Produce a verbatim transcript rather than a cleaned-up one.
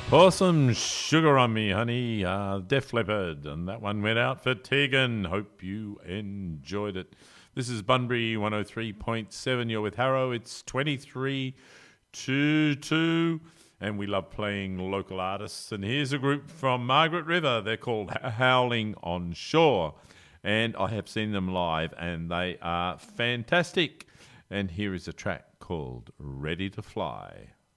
Pour some sugar on me, honey. Uh, Def Leppard. And that one went out for Tegan. Hope you enjoyed it. This is Bunbury one oh three point seven. You're with Harrow. It's twenty-three to two. And we love playing local artists. And here's a group from Margaret River. They're called Howling on Shore. And I have seen them live, and they are fantastic. And here is a track called Ready to Fly.